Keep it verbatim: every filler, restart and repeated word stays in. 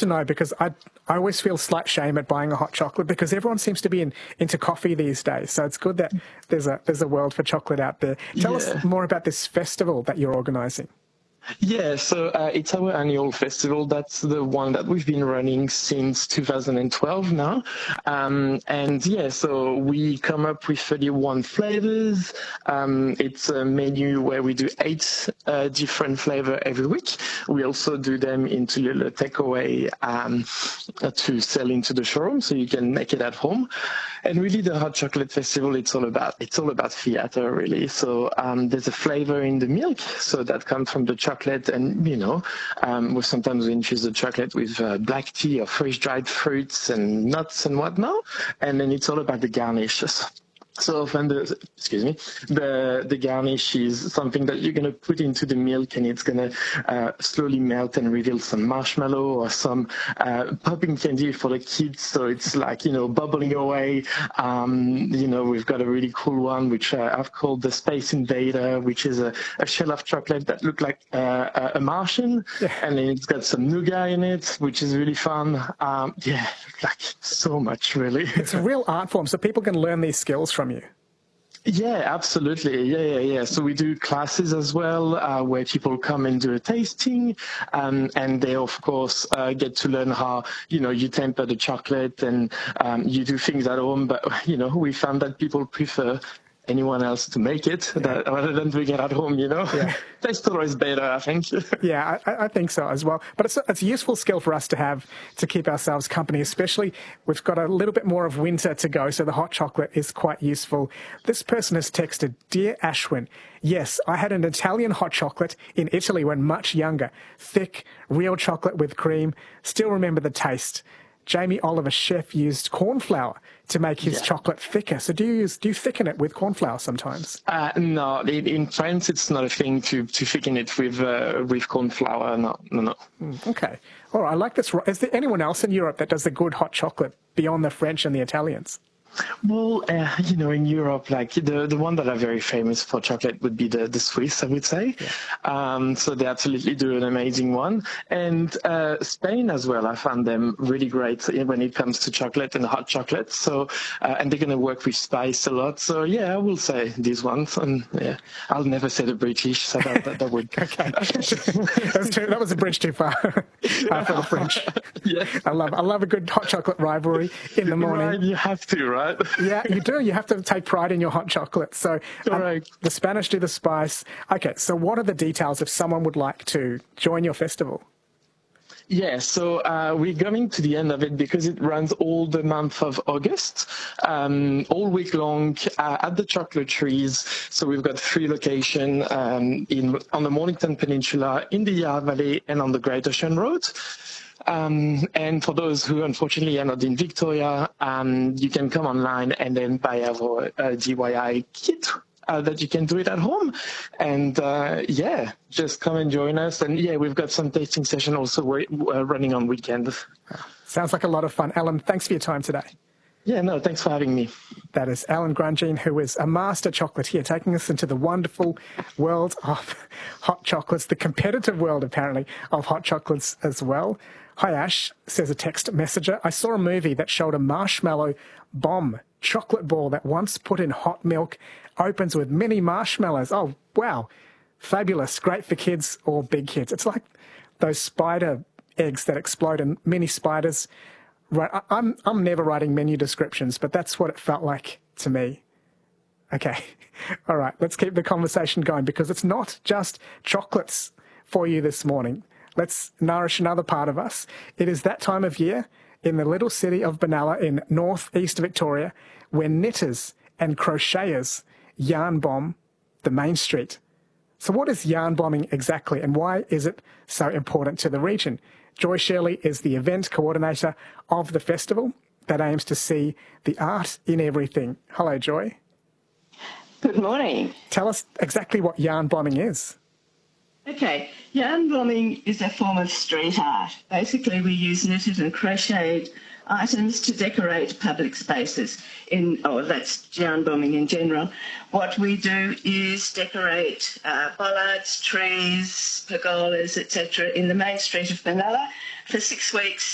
to know because I I always feel slight shame at buying a hot chocolate because everyone seems to be in, into coffee these days. So it's good that there's a there's a world for chocolate out there. Tell yeah. us more about this festival that you're organising. Yeah, so uh, it's our annual festival. That's the one that we've been running since two thousand twelve now. Um, and yeah, so we come up with thirty-one flavors. Um, it's a menu where we do eight uh, different flavors every week. We also do them into little takeaway um, to sell into the showroom, so you can make it at home. And really, the Hot Chocolate Festival, it's all about it's all about theater, really. So um, there's a flavor in the milk, so that comes from the chocolate, and you know, um, we sometimes we infuse the chocolate with uh, black tea or fresh dried fruits and nuts and whatnot. And then it's all about the garnishes. So often, the, excuse me, the the garnish is something that you're going to put into the milk, and it's going to uh, slowly melt and reveal some marshmallow or some uh, popping candy for the kids. So it's like, you know, bubbling away. Um, you know, we've got a really cool one, which uh, I've called the Space Invader, which is a, a shell of chocolate that looks like uh, a Martian. Yeah. And then it's got some nougat in it, which is really fun. Um, yeah, like so much, really. It's a real art form, so people can learn these skills from you. Yeah, absolutely. Yeah, yeah, yeah. So we do classes as well, uh, where people come and do a tasting, um, and they, of course, uh, get to learn how, you know, you temper the chocolate and um, you do things at home. But, you know, we found that people prefer anyone else to make it yeah. that, rather than doing it at home, you know. Yeah. Tastes always better, I think. yeah, I, I think so as well. But it's a, it's a useful skill for us to have to keep ourselves company, especially we've got a little bit more of winter to go, so the hot chocolate is quite useful. This person has texted, Dear Ashwin, yes, I had an Italian hot chocolate in Italy when much younger. Thick, real chocolate with cream. Still remember the taste. Jamie Oliver, chef, used corn flour to make his yeah. chocolate thicker. So do you use, do you thicken it with corn flour sometimes? Uh, no, in, in France it's not a thing to, to thicken it with uh, with corn flour. No, no, no. Mm, okay. All right, I like this. Is there anyone else in Europe that does the good hot chocolate beyond the French and the Italians? Well, uh, you know, in Europe, like the, the one that are very famous for chocolate would be the, the Swiss, I would say. Yeah. Um, so they absolutely do an amazing one. And uh, Spain as well, I found them really great when it comes to chocolate and hot chocolate. So, uh, and they're going to work with spice a lot. So yeah, I will say these ones. And yeah, I'll never say the British, so that, that, that would... okay. That's too, that was a bridge too far uh, for the French. Yeah. I love, I love a good hot chocolate rivalry in the morning. Right, you have to, right? Yeah, you do. You have to take pride in your hot chocolate. So um, the Spanish do the spice. Okay, so what are the details if someone would like to join your festival? Yeah, so uh, we're coming to the end of it because it runs all the month of August, um, all week long uh, at the Chocolate Trees. So we've got three locations um, in on the Mornington Peninsula, in the Yarra Valley, and on the Great Ocean Road. Um, and for those who unfortunately are not in Victoria, um, you can come online and then buy our uh, D I Y kit uh, that you can do it at home. And uh, yeah, just come and join us. And yeah, we've got some tasting session also uh, running on weekends. Sounds like a lot of fun. Alan, thanks for your time today. Yeah, no, thanks for having me. That is Alan Grandjean, who is a master chocolatier, taking us into the wonderful world of hot chocolates, the competitive world, apparently, of hot chocolates as well. Hi, Ash, says a text messenger. I saw a movie that showed a marshmallow bomb chocolate ball that once put in hot milk opens with mini marshmallows. Oh, wow. Fabulous. Great for kids or big kids. It's like those spider eggs that explode and mini spiders. Right, I'm I'm never writing menu descriptions, but that's what it felt like to me. Okay, all right, let's keep the conversation going because it's not just chocolates for you this morning. Let's nourish another part of us. It is that time of year in the little city of Benalla in northeast Victoria where knitters and crocheters yarn bomb the main street. So what is yarn bombing exactly and why is it so important to the region? Joy Shirley is the event coordinator of the festival that aims to see the art in everything. Hello, Joy. Good morning. Tell us exactly what yarn bombing is. Okay, yarn bombing is a form of street art. Basically, we use knitted and crocheted items to decorate public spaces. In oh, that's yarn bombing in general. What we do is decorate uh, bollards, trees, pergolas, et cetera in the main street of Benalla for six weeks